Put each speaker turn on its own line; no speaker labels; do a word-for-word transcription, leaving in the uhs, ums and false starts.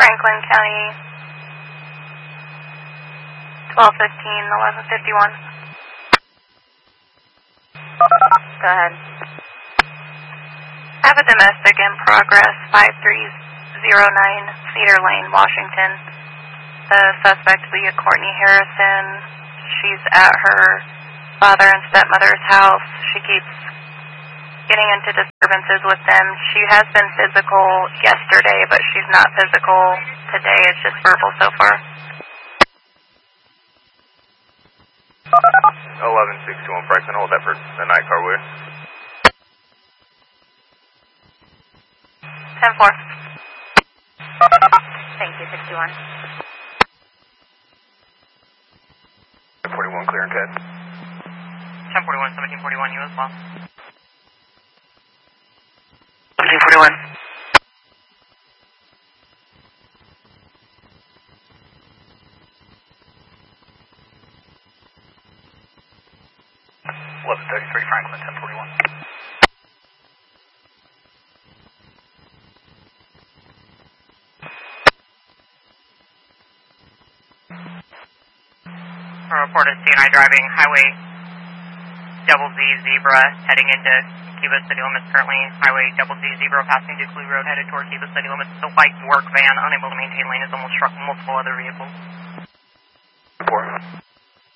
Franklin County, twelve fifteen, eleven fifty-one.
Go ahead.
I have a domestic in progress, five three zero nine Cedar Lane, Washington. The suspect will be a Courtney Harrison. She's at her father and stepmother's house. She keeps getting into disturbances with them. She has been physical yesterday, but she's not physical today. It's just verbal so far.
eleven sixty-one Franklin, hold that for the night car, will you?
ten four.
Thank you, sixty-one.
forty-one, clear and cut.
ten forty-one, seventeen forty-one, you as well.
seventeen forty-one.
eleven thirty-three Franklin, ten forty-one.
Report is C and I driving highway double Z Zebra heading into Cuba city limits. Currently highway double Z Zebra passing Dukley Road headed toward Cuba city limits. The white work van unable to maintain lane has almost struck multiple other vehicles.